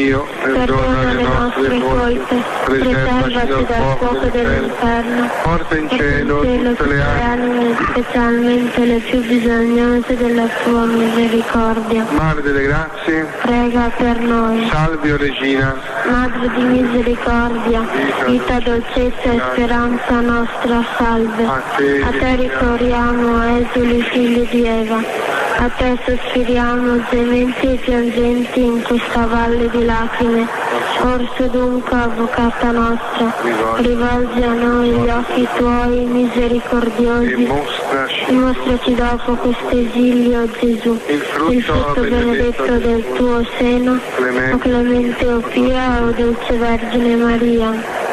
Dio, perdona le nostre colpe, preservaci dal fuoco dell'inferno, porta in cielo tutte le anime, specialmente le più bisognose della tua misericordia. Madre delle grazie, prega per noi. Salve o Regina, Madre di misericordia, vita, dolcezza e speranza nostra, salve. A te ricorriamo, esuli figli di Eva, a te sospiriamo, gementi e piangenti in questa valle di lacrime. Orso dunque, avvocata nostra, rivolgi a noi gli occhi tuoi misericordiosi e mostraci dopo questo esilio, Gesù, il frutto benedetto del tuo seno, o clemente o pia, o dolce Vergine Maria.